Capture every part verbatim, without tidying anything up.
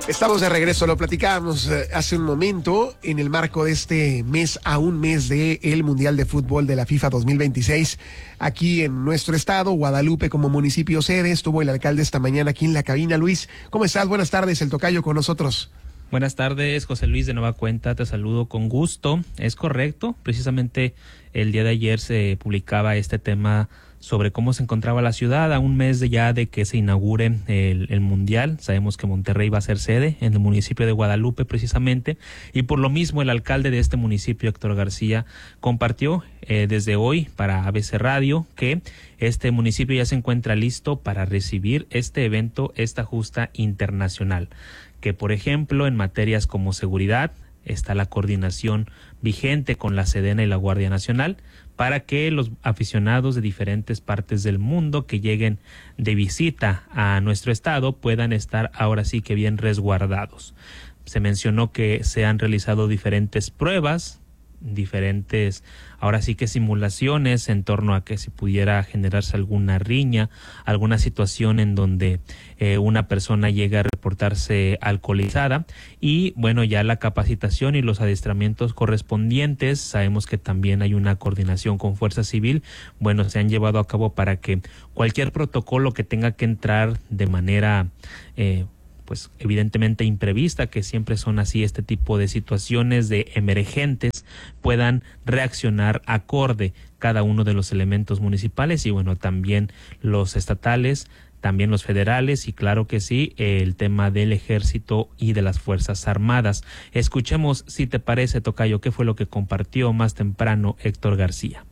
Estamos de regreso, lo platicábamos eh, hace un momento en el marco de este mes a un mes de el Mundial de Fútbol de la FIFA dos mil veintiséis. Aquí en nuestro estado, Guadalupe como municipio sede, estuvo el alcalde esta mañana aquí en la cabina. Luis, ¿cómo estás? Buenas tardes, el tocayo con nosotros. Buenas tardes, José Luis, de nueva cuenta, te saludo con gusto. Es correcto, precisamente el día de ayer se publicaba este tema sobre cómo se encontraba la ciudad a un mes de ya de que se inaugure el, el Mundial. Sabemos que Monterrey va a ser sede en el municipio de Guadalupe precisamente, y por lo mismo el alcalde de este municipio, Héctor García, compartió eh, desde hoy para A B C Radio que este municipio ya se encuentra listo para recibir este evento, esta justa internacional, que por ejemplo en materias como seguridad está la coordinación vigente con la Sedena y la Guardia Nacional para que los aficionados de diferentes partes del mundo que lleguen de visita a nuestro estado puedan estar ahora sí que bien resguardados. Se mencionó que se han realizado diferentes pruebas, diferentes, ahora sí que simulaciones en torno a que si pudiera generarse alguna riña, alguna situación en donde eh, una persona llega a reportarse alcoholizada, y bueno, ya la capacitación y los adiestramientos correspondientes. Sabemos que también hay una coordinación con Fuerza Civil, bueno, se han llevado a cabo para que cualquier protocolo que tenga que entrar de manera eh, pues evidentemente imprevista, que siempre son así este tipo de situaciones de emergentes, puedan reaccionar acorde cada uno de los elementos municipales y bueno, también los estatales, también los federales y claro que sí, el tema del ejército y de las Fuerzas Armadas. Escuchemos, si te parece, tocayo, qué fue lo que compartió más temprano Héctor García.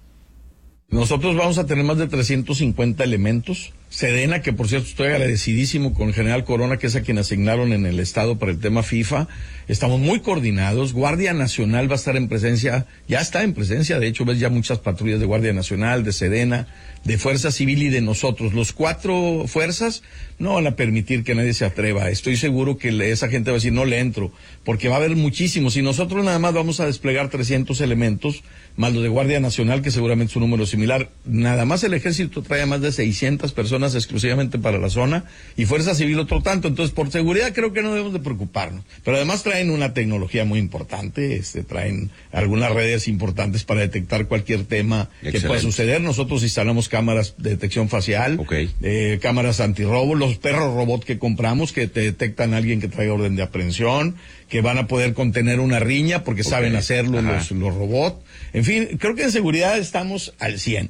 Nosotros vamos a tener más de trescientos cincuenta elementos. Sedena, que por cierto estoy agradecidísimo con el general Corona, que es a quien asignaron en el estado para el tema FIFA. Estamos muy coordinados. Guardia Nacional va a estar en presencia, ya está en presencia, de hecho ves ya muchas patrullas de Guardia Nacional, de Sedena, de Fuerza Civil y de nosotros. Los cuatro fuerzas no van a permitir que nadie se atreva. Estoy seguro que esa gente va a decir no le entro, porque va a haber muchísimos y nosotros nada más vamos a desplegar trescientos elementos, más los de Guardia Nacional, que seguramente es un número similar. Nada más el ejército trae a más de seiscientas personas exclusivamente para la zona y Fuerza Civil otro tanto. Entonces, por seguridad creo que no debemos de preocuparnos. Pero además traen una tecnología muy importante, este, traen algunas redes importantes para detectar cualquier tema Excelente. que pueda suceder. Nosotros instalamos cámaras de detección facial, okay. eh, cámaras antirrobo, los perros robot que compramos que te detectan a alguien que trae orden de aprehensión, que van a poder contener una riña porque okay. saben hacerlo los, los robots. En fin, creo que en seguridad estamos al cien.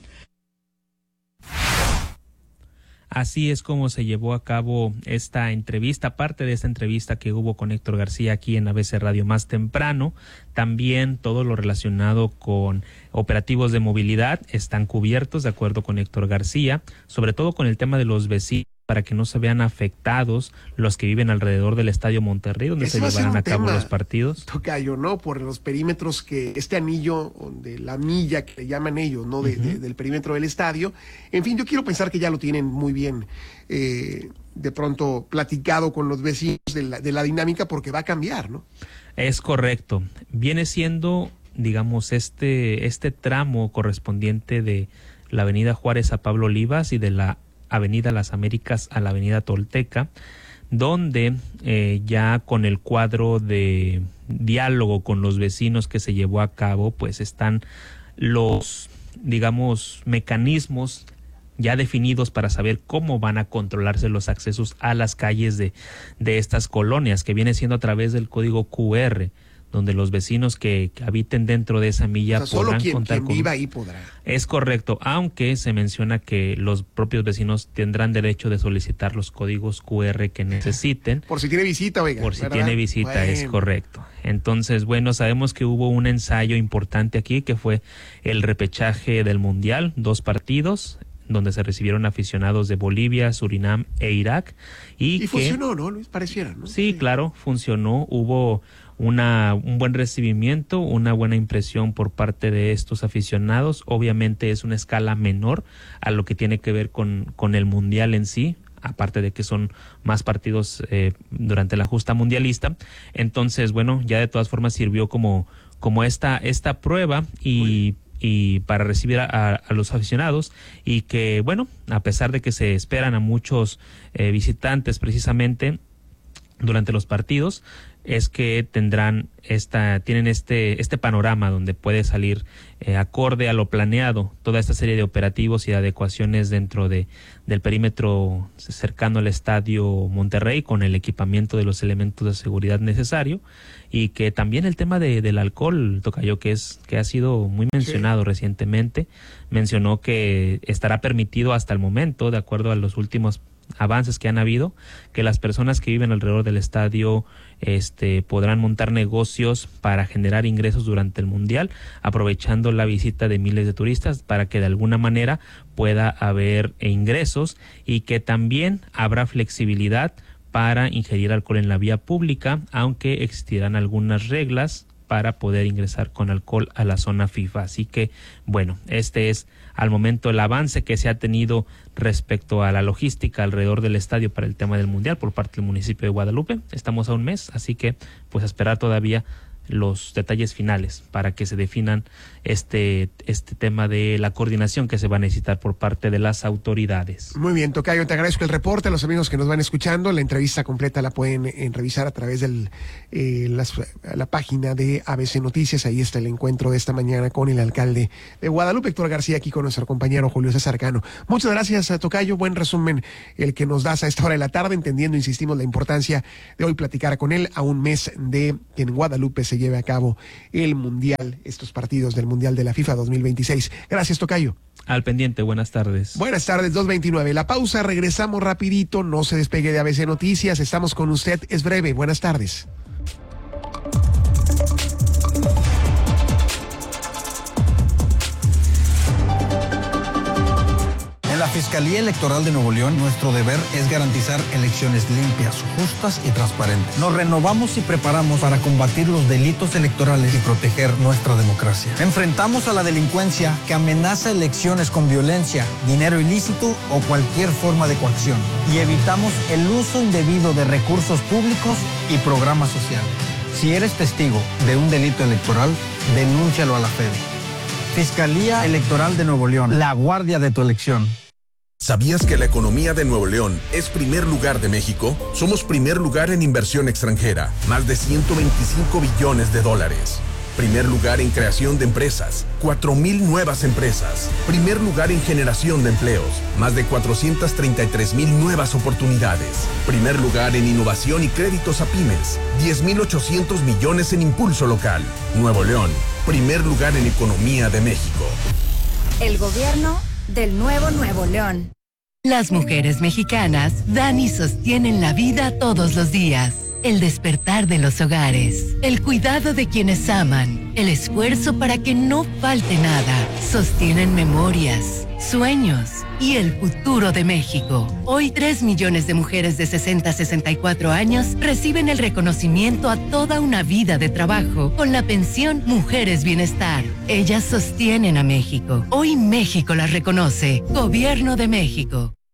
Así es como se llevó a cabo esta entrevista, parte de esta entrevista que hubo con Héctor García aquí en A B C Radio más temprano. También todo lo relacionado con operativos de movilidad están cubiertos, de acuerdo con Héctor García, sobre todo con el tema de los vecinos, para que no se vean afectados los que viven alrededor del Estadio Monterrey, donde Eso se llevarán a cabo los partidos. Tocayo, ¿no? Por los perímetros que, este anillo de la milla que le llaman ellos, ¿no? De, uh-huh. de, del perímetro del estadio. En fin, yo quiero pensar que ya lo tienen muy bien, eh, de pronto platicado con los vecinos de la, de la dinámica, porque va a cambiar, ¿no? Es correcto. Viene siendo, digamos, este, este tramo correspondiente de la avenida Juárez a Pablo Olivas y de la Avenida Las Américas a la Avenida Tolteca, donde eh, ya con el cuadro de diálogo con los vecinos que se llevó a cabo, pues están los, digamos, mecanismos ya definidos para saber cómo van a controlarse los accesos a las calles de, de estas colonias, que viene siendo a través del código Q R, donde los vecinos que, que habiten dentro de esa milla o sea, podrán solo quien, contar quien con... viva ahí podrá. Es correcto, aunque se menciona que los propios vecinos tendrán derecho de solicitar los códigos Q R que necesiten. Por si tiene visita, oiga. Por si ¿verdad? tiene visita, bueno. Es correcto. Entonces, bueno, sabemos que hubo un ensayo importante aquí, que fue el repechaje del Mundial, dos partidos, donde se recibieron aficionados de Bolivia, Surinam e Irak. Y, y que, funcionó, ¿no, Luis? Pareciera, ¿no? Sí, sí, claro, funcionó. Hubo una un buen recibimiento, una buena impresión por parte de estos aficionados. Obviamente es una escala menor a lo que tiene que ver con, con el Mundial en sí, aparte de que son más partidos eh, durante la justa mundialista. Entonces, bueno, ya de todas formas sirvió como, como esta, esta prueba y... y para recibir a, a los aficionados, y que bueno, a pesar de que se esperan a muchos eh, visitantes precisamente, durante los partidos, es que tendrán esta, tienen este, este panorama donde puede salir eh, acorde a lo planeado toda esta serie de operativos y de adecuaciones dentro de del perímetro cercano al Estadio Monterrey, con el equipamiento de los elementos de seguridad necesario, y que también el tema de, del alcohol, tocayo, que es que ha sido muy mencionado sí. recientemente, mencionó que estará permitido hasta el momento, de acuerdo a los últimos avances que han habido, que las personas que viven alrededor del estadio este podrán montar negocios para generar ingresos durante el Mundial, aprovechando la visita de miles de turistas, para que de alguna manera pueda haber ingresos, y que también habrá flexibilidad para ingerir alcohol en la vía pública, aunque existirán algunas reglas para poder ingresar con alcohol a la zona FIFA. Así que, bueno, este es al momento el avance que se ha tenido respecto a la logística alrededor del estadio para el tema del Mundial por parte del municipio de Guadalupe. Estamos a un mes, así que pues a esperar todavía los detalles finales para que se definan este este tema de la coordinación que se va a necesitar por parte de las autoridades. Muy bien, tocayo, te agradezco el reporte. A los amigos que nos van escuchando, la entrevista completa la pueden eh, revisar a través de eh, la página de A B C Noticias. Ahí está el encuentro de esta mañana con el alcalde de Guadalupe, Héctor García, aquí con nuestro compañero Julio César Cano. Muchas gracias, tocayo. Buen resumen el que nos das a esta hora de la tarde, entendiendo, insistimos, la importancia de hoy platicar con él a un mes de que en Guadalupe se lleve a cabo el Mundial, estos partidos del Mundial de la FIFA dos mil veintiséis. Gracias, tocayo. Al pendiente, buenas tardes. Buenas tardes, dos veintinueve. La pausa, regresamos rapidito, no se despegue de A B C Noticias, estamos con usted, es breve. Buenas tardes. En la Fiscalía Electoral de Nuevo León, nuestro deber es garantizar elecciones limpias, justas y transparentes. Nos renovamos y preparamos para combatir los delitos electorales y proteger nuestra democracia. Enfrentamos a la delincuencia que amenaza elecciones con violencia, dinero ilícito o cualquier forma de coacción. Y evitamos el uso indebido de recursos públicos y programas sociales. Si eres testigo de un delito electoral, denúncialo a la Fede. Fiscalía Electoral de Nuevo León, la guardia de tu elección. ¿Sabías que la economía de Nuevo León es primer lugar de México? Somos primer lugar en inversión extranjera, más de ciento veinticinco billones de dólares. Primer lugar en creación de empresas, cuatro mil nuevas empresas. Primer lugar en generación de empleos, más de cuatrocientas treinta y tres mil nuevas oportunidades. Primer lugar en innovación y créditos a pymes, diez mil ochocientos millones en impulso local. Nuevo León, primer lugar en economía de México. El gobierno del nuevo Nuevo León. Las mujeres mexicanas dan y sostienen la vida todos los días. El despertar de los hogares, el cuidado de quienes aman, el esfuerzo para que no falte nada, sostienen memorias, sueños y el futuro de México. Hoy tres millones de mujeres de sesenta a sesenta y cuatro años reciben el reconocimiento a toda una vida de trabajo con la pensión Mujeres Bienestar. Ellas sostienen a México. Hoy México las reconoce. Gobierno de México.